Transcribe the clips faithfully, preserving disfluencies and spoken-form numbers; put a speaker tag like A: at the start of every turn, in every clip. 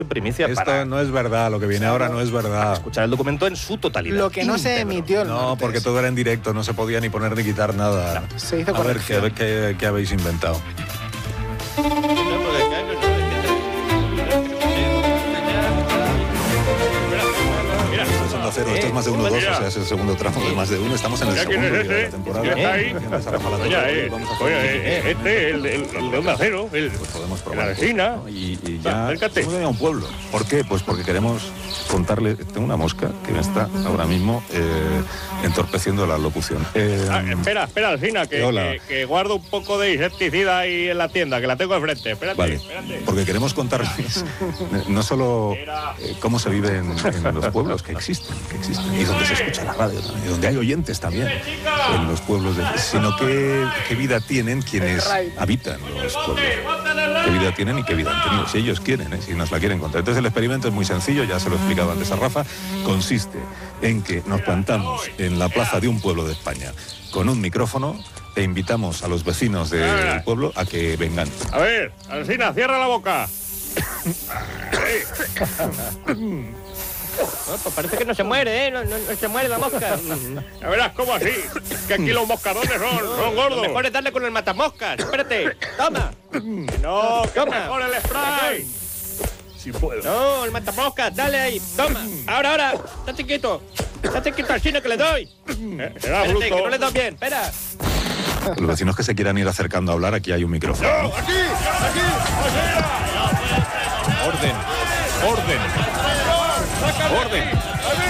A: Primicia
B: Esto
A: para...
B: no es verdad, lo que viene ahora no es verdad.
A: Escuchar el documento en su totalidad.
C: Lo que no se emitió el
B: No,
C: martes.
B: porque todo era en directo, no se podía ni poner ni quitar nada.
C: No, se hizo
B: a ver, ¿qué,
C: corrección.
B: qué, qué habéis inventado?
A: Mira,
B: Esto es Onda Cero, esto es más de uno dos, o sea, es el segundo tramo de más de uno. Estamos en el
D: ¿Ya quién
B: segundo
D: es
B: día de la
D: ese?
B: temporada.
D: ¿Quién está ahí?
B: ¿Quién es Rafa Latorre?
D: Oye, eh,
B: Vamos a hacer
D: oye,
B: un
D: eh,
B: poquito.
D: este, el, el, el de Onda Cero, el,
B: Pues podemos
D: el
B: probar.
D: Alsina.
B: ¿no? Y, y
D: Va,
B: ya
D: acércate.
B: hemos venido a un pueblo. ¿Por qué? Pues porque queremos contarle. Tengo una mosca que me está ahora mismo eh, entorpeciendo la locución. Eh,
D: Ah, espera, espera, Alsina, que,
B: hola.
D: que, que guardo un poco de insecticida ahí en la tienda, que la tengo enfrente. Espérate,
B: Vale,
D: espérate.
B: porque queremos contarles eh, no solo eh, cómo se vive en, en los pueblos, que existen, que existen, y donde se escucha la radio también, y donde hay oyentes también en los pueblos, de, sino qué, qué vida tienen quienes habitan los pueblos. Qué vida tienen y qué vida han tenido, si ellos quieren, ¿eh? Si nos la quieren contar. Entonces el experimento es muy sencillo, ya se lo he explicado antes a Rafa, consiste en que nos plantamos en la plaza de un pueblo de España con un micrófono e invitamos a los vecinos del pueblo a que vengan.
D: A ver, Alsina, cierra la boca.
A: Oh, pues parece que no se muere, ¿eh? No, no, no se muere la mosca.
D: Ya verás cómo así, que aquí los moscadones son, son
A: Lo
D: gordos.
A: mejor es darle con el matamoscas. Espérate. Toma.
D: Que no, que
A: Toma.
D: mejor el spray. Si puedo.
A: No, el matamoscas. Dale ahí. Toma. Ahora, ahora. Estate quieto. Estate quieto al chino que le doy.
D: Eh, Será
A: Espérate,
D: bruto.
A: que no le doy bien. Espera.
B: Los vecinos que se quieran ir acercando a hablar, aquí hay un micrófono.
D: ¡No, aquí! ¡Aquí!
B: Orden, orden, orden.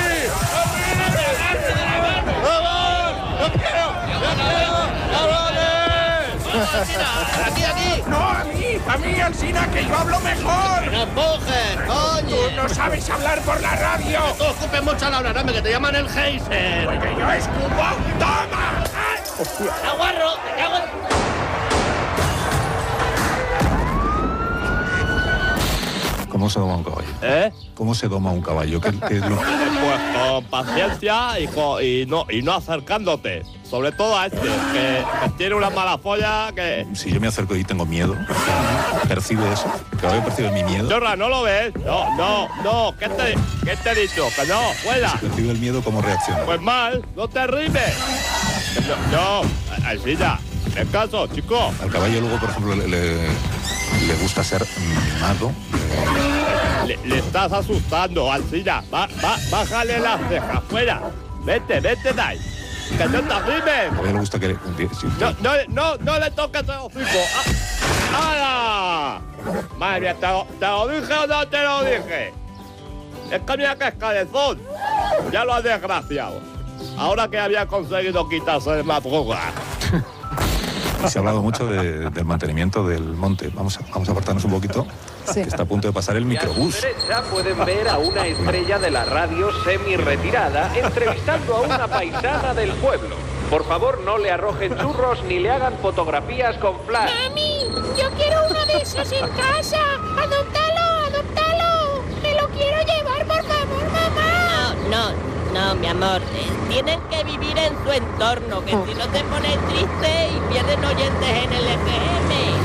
E: ¡Aquí, aquí!
F: ¡No, a mí! ¡A mí, Alsina, que yo hablo mejor!
E: ¡No empujes,
F: ¡Tú
E: coño!
F: no sabes hablar por la radio!
E: ¡Tú ocupes mucho al hablar, hombre, que te llaman el geyser!
F: ¡Porque yo escupo! ¡Toma!
E: ¡Aguarro! ¡Te cago en...
B: ¿Cómo se doma un caballo?
A: ¿Eh?
B: ¿Cómo se doma un caballo? ¿Qué, qué es lo-
D: Pues con paciencia y, con- y no y no acercándote. Sobre todo a este, que, que tiene una mala folla que...
B: Si yo me acerco y tengo miedo, ¿percibe eso? ¿El caballo percibe mi miedo?
D: Chorra, ¿no lo ves? No, no, no. ¿Qué te, qué te he dicho? Que no, fuera.
B: Si percibe el miedo, ¿cómo reacciona?
D: Pues mal, no te rimes. No, no, Alsina, en caso, chico.
B: Al caballo luego, por ejemplo, le, le- le gusta ser mimado.
D: Le, le estás asustando, Alsina. Va, va, bájale las cejas, fuera. Vete, vete de ahí. Que no te
B: Al
D: rimes.
B: caballo le gusta que... si-
D: No, no, no, no le toques el hocico. ¡Ah! ¡Hala! Madre mía, ¿te, lo- ¿te lo dije o no te lo dije? Es que mira que es cabezón. Ya lo has desgraciado. Ahora que había conseguido quitarse de madruga.
B: Se ha hablado mucho de- del mantenimiento del monte. Vamos a, vamos a apartarnos un poquito,
C: Sí.
B: que está a punto de pasar el microbús.
G: A su derecha pueden ver a una estrella de la radio semi-retirada entrevistando a una paisana del pueblo. Por favor, no le arrojen churros ni le hagan fotografías con flash.
H: ¡Mami! ¡Yo quiero uno de esos en casa! ¡Adóptalo! ¡Adóptalo! ¡Me lo quiero llevar, por favor, mamá!
I: No, no, no, mi amor. eh, tienen que vivir en su entorno, que si no se ponen tristes y pierden oyentes en el F M.